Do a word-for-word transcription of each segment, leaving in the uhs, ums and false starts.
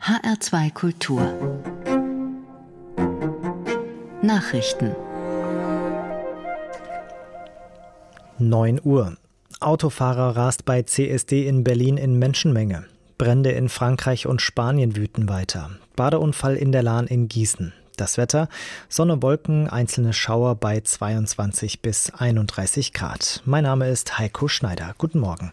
H R zwei Kultur Nachrichten. neun Uhr. Autofahrer rast bei C S D in Berlin in Menschenmenge. Brände in Frankreich und Spanien wüten weiter. Badeunfall in der Lahn in Gießen. Das Wetter: Sonne, Wolken, einzelne Schauer bei zweiundzwanzig bis einunddreißig Grad. Mein Name ist Heiko Schneider. Guten Morgen.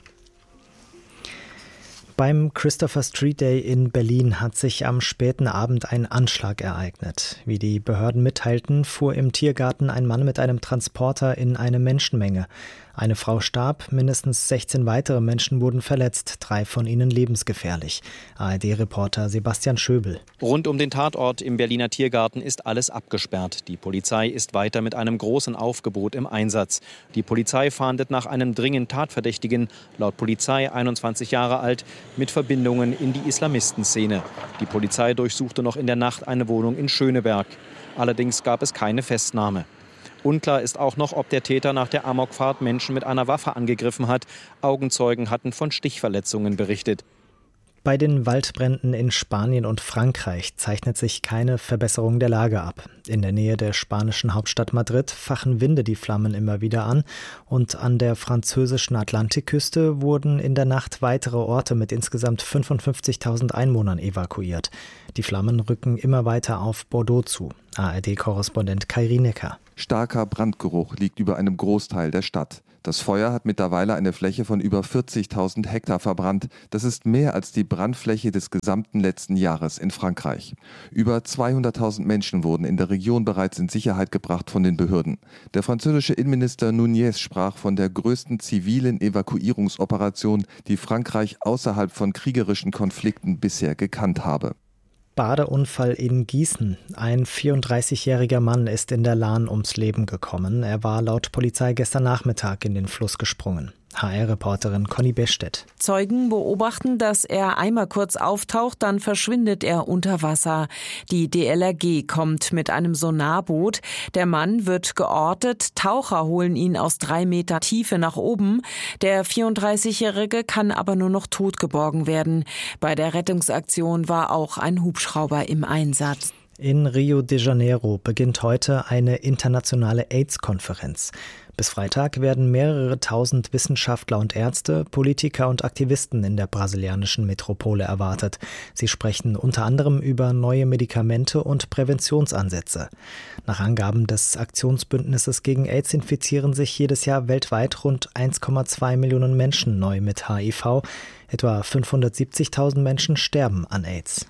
Beim Christopher Street Day in Berlin hat sich am späten Abend ein Anschlag ereignet. Wie die Behörden mitteilten, fuhr im Tiergarten ein Mann mit einem Transporter in eine Menschenmenge. Eine Frau starb, mindestens sechzehn weitere Menschen wurden verletzt, drei von ihnen lebensgefährlich. A R D-Reporter Sebastian Schöbel. Rund um den Tatort im Berliner Tiergarten ist alles abgesperrt. Die Polizei ist weiter mit einem großen Aufgebot im Einsatz. Die Polizei fahndet nach einem dringend Tatverdächtigen, laut Polizei einundzwanzig Jahre alt, mit Verbindungen in die Islamistenszene. Die Polizei durchsuchte noch in der Nacht eine Wohnung in Schöneberg. Allerdings gab es keine Festnahme. Unklar ist auch noch, ob der Täter nach der Amokfahrt Menschen mit einer Waffe angegriffen hat. Augenzeugen hatten von Stichverletzungen berichtet. Bei den Waldbränden in Spanien und Frankreich zeichnet sich keine Verbesserung der Lage ab. In der Nähe der spanischen Hauptstadt Madrid fachen Winde die Flammen immer wieder an und an der französischen Atlantikküste wurden in der Nacht weitere Orte mit insgesamt fünfundfünfzigtausend Einwohnern evakuiert. Die Flammen rücken immer weiter auf Bordeaux zu. A R D-Korrespondent Kai Rienecker. Starker Brandgeruch liegt über einem Großteil der Stadt. Das Feuer hat mittlerweile eine Fläche von über vierzigtausend Hektar verbrannt. Das ist mehr als die Brandfläche des gesamten letzten Jahres in Frankreich. Über zweihunderttausend Menschen wurden in der Region bereits in Sicherheit gebracht von den Behörden. Der französische Innenminister Nunez sprach von der größten zivilen Evakuierungsoperation, die Frankreich außerhalb von kriegerischen Konflikten bisher gekannt habe. Badeunfall in Gießen. Ein vierunddreißigjähriger Mann ist in der Lahn ums Leben gekommen. Er war laut Polizei gestern Nachmittag in den Fluss gesprungen. H R-Reporterin Conny Bestedt. Zeugen beobachten, dass er einmal kurz auftaucht, dann verschwindet er unter Wasser. Die D L R G kommt mit einem Sonarboot. Der Mann wird geortet. Taucher holen ihn aus drei Meter Tiefe nach oben. Der vierunddreißigjährige kann aber nur noch tot geborgen werden. Bei der Rettungsaktion war auch ein Hubschrauber im Einsatz. In Rio de Janeiro beginnt heute eine internationale AIDS-Konferenz. Bis Freitag werden mehrere tausend Wissenschaftler und Ärzte, Politiker und Aktivisten in der brasilianischen Metropole erwartet. Sie sprechen unter anderem über neue Medikamente und Präventionsansätze. Nach Angaben des Aktionsbündnisses gegen AIDS infizieren sich jedes Jahr weltweit rund eins Komma zwei Millionen Menschen neu mit H I V. Etwa fünfhundertsiebzigtausend Menschen sterben an AIDS.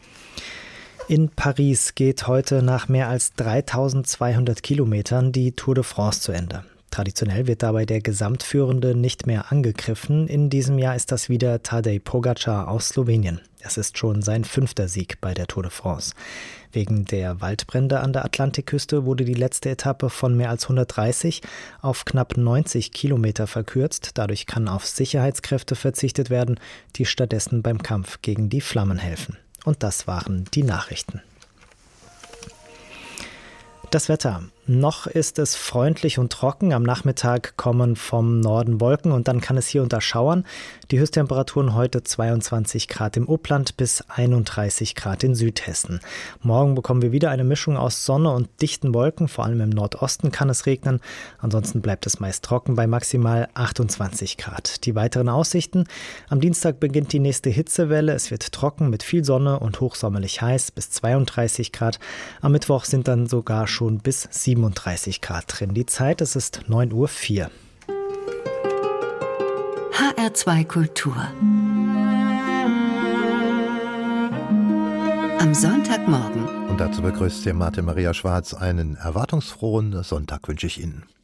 In Paris geht heute nach mehr als dreitausendzweihundert Kilometern die Tour de France zu Ende. Traditionell wird dabei der Gesamtführende nicht mehr angegriffen. In diesem Jahr ist das wieder Tadej Pogačar aus Slowenien. Es ist schon sein fünfter Sieg bei der Tour de France. Wegen der Waldbrände an der Atlantikküste wurde die letzte Etappe von mehr als hundertdreißig auf knapp neunzig Kilometer verkürzt. Dadurch kann auf Sicherheitskräfte verzichtet werden, die stattdessen beim Kampf gegen die Flammen helfen. Und das waren die Nachrichten. Das Wetter. Noch ist es freundlich und trocken. Am Nachmittag kommen vom Norden Wolken und dann kann es hier und da schauern. Die Höchsttemperaturen heute zweiundzwanzig Grad im Upland bis einunddreißig Grad in Südhessen. Morgen bekommen wir wieder eine Mischung aus Sonne und dichten Wolken. Vor allem im Nordosten kann es regnen. Ansonsten bleibt es meist trocken bei maximal achtundzwanzig Grad. Die weiteren Aussichten. Am Dienstag beginnt die nächste Hitzewelle. Es wird trocken mit viel Sonne und hochsommerlich heiß bis zweiunddreißig Grad. Am Mittwoch sind dann sogar schon bis siebenunddreißig Grad drin. Die Zeit, es ist neun Uhr vier. H R zwei Kultur. Am Sonntagmorgen. Und dazu begrüßt Sie Martin Maria Schwarz. Einen erwartungsfrohen Sonntag wünsche ich Ihnen.